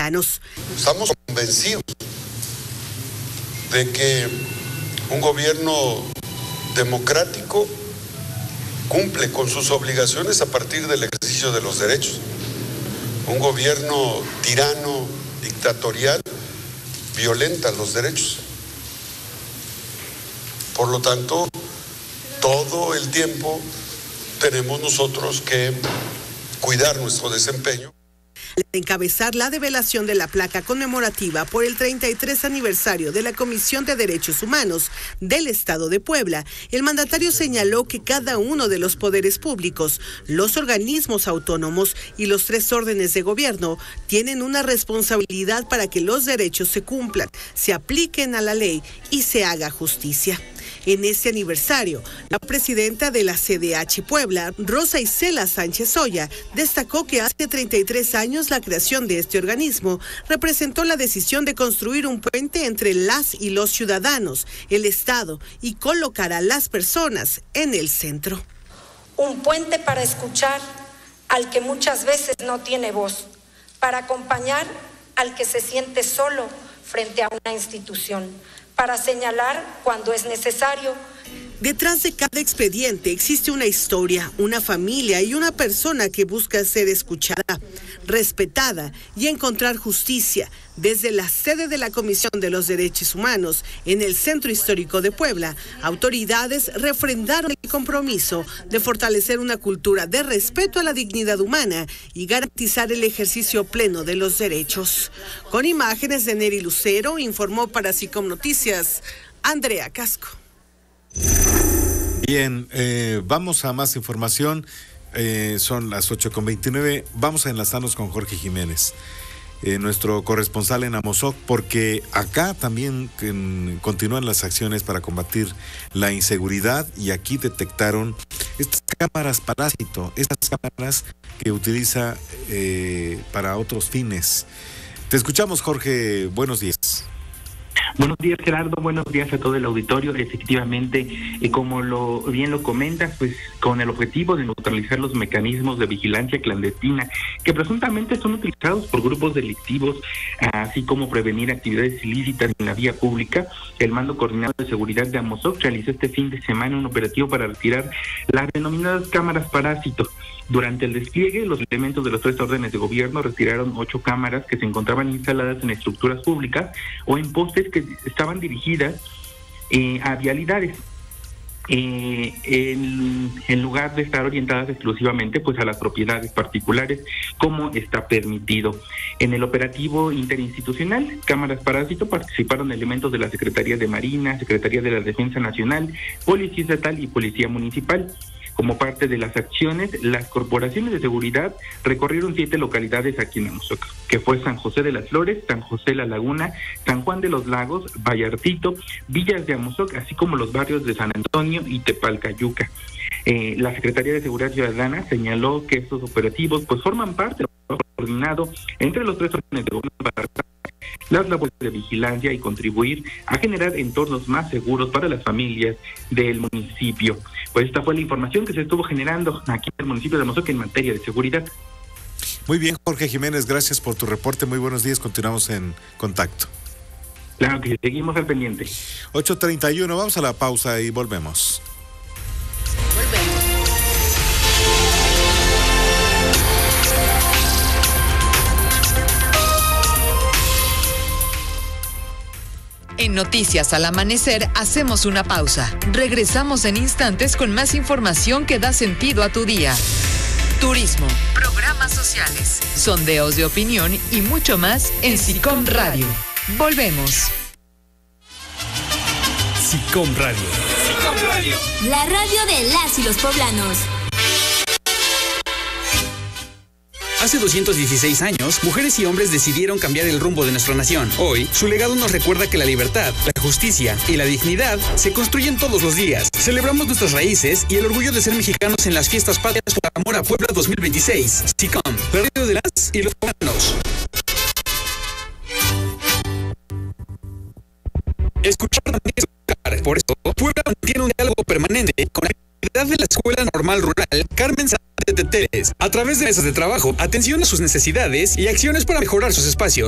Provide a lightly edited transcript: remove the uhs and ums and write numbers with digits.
ciudadanos. Estamos convencidos de que un gobierno democrático cumple con sus obligaciones a partir del ejercicio de los derechos. Un gobierno tirano, dictatorial, violenta los derechos. Por lo tanto, todo el tiempo tenemos nosotros que cuidar nuestro desempeño. Al encabezar la develación de la placa conmemorativa por el 33 aniversario de la Comisión de Derechos Humanos del Estado de Puebla, el mandatario señaló que cada uno de los poderes públicos, los organismos autónomos y los 3 órdenes de gobierno tienen una responsabilidad para que los derechos se cumplan, se apliquen a la ley y se haga justicia. En este aniversario, la presidenta de la CDH Puebla, Rosa Isela Sánchez Oya, destacó que hace 33 años la creación de este organismo representó la decisión de construir un puente entre las y los ciudadanos, el Estado y colocar a las personas en el centro. Un puente para escuchar al que muchas veces no tiene voz, para acompañar al que se siente solo frente a una institución, para señalar cuando es necesario. Detrás de cada expediente existe una historia, una familia y una persona que busca ser escuchada, respetada y encontrar justicia. Desde la sede de la Comisión de los Derechos Humanos en el Centro Histórico de Puebla, autoridades refrendaron el compromiso de fortalecer una cultura de respeto a la dignidad humana y garantizar el ejercicio pleno de los derechos. Con imágenes de Neri Lucero, informó para SICOM Noticias, Andrea Casco. Bien, vamos a más información. Son las 8:29. Vamos a enlazarnos con Jorge Jiménez, nuestro corresponsal en Amozoc, porque acá también continúan las acciones para combatir la inseguridad y aquí detectaron estas cámaras parásito, estas cámaras que utiliza para otros fines. Te escuchamos, Jorge. Buenos días. Buenos días, Gerardo. Buenos días a todo el auditorio. Efectivamente, como bien lo comentas, pues con el objetivo de neutralizar los mecanismos de vigilancia clandestina que presuntamente son utilizados por grupos delictivos, así como prevenir actividades ilícitas en la vía pública, el Mando Coordinado de Seguridad de Amozoc realizó este fin de semana un operativo para retirar las denominadas cámaras parásito. Durante el despliegue, los elementos de los 3 órdenes de gobierno retiraron 8 cámaras que se encontraban instaladas en estructuras públicas o en postes que estaban dirigidas a vialidades, en lugar de estar orientadas exclusivamente pues a las propiedades particulares, como está permitido. En el operativo interinstitucional, cámaras parásito, participaron elementos de la Secretaría de Marina, Secretaría de la Defensa Nacional, Policía Estatal y Policía Municipal. Como parte de las acciones, las corporaciones de seguridad recorrieron 7 localidades aquí en Amozoc, que fue San José de las Flores, San José La Laguna, San Juan de los Lagos, Vallartito, Villas de Amozoc, así como los barrios de San Antonio y Tepalcayuca. La Secretaría de Seguridad Ciudadana señaló que estos operativos pues forman parte del trabajo coordinado entre los 3 órdenes de gobierno para las labores de vigilancia y contribuir a generar entornos más seguros para las familias del municipio. Pues esta fue la información que se estuvo generando aquí en el municipio de Amozoc en materia de seguridad. Muy bien, Jorge Jiménez, gracias por tu reporte. Muy buenos días, continuamos en contacto. Claro que seguimos al pendiente. 8:31, vamos a la pausa y volvemos. En Noticias al Amanecer hacemos una pausa. Regresamos en instantes con más información que da sentido a tu día. Turismo, programas sociales, sondeos de opinión y mucho más en SICOM Radio. Volvemos. SICOM Radio. SICOM Radio. La radio de las y los poblanos. Hace 216 años, mujeres y hombres decidieron cambiar el rumbo de nuestra nación. Hoy, su legado nos recuerda que la libertad, la justicia y la dignidad se construyen todos los días. Celebramos nuestras raíces y el orgullo de ser mexicanos en las fiestas patrias por amor a Puebla 2026. SICOM, la radio de las y los poblanos. Escuchar también es escuchar. Por eso, Puebla mantiene un diálogo permanente con la actividad de la Escuela Normal Rural Carmen Sánchez de Teles, a través de mesas de trabajo, atención a sus necesidades y acciones para mejorar sus espacios.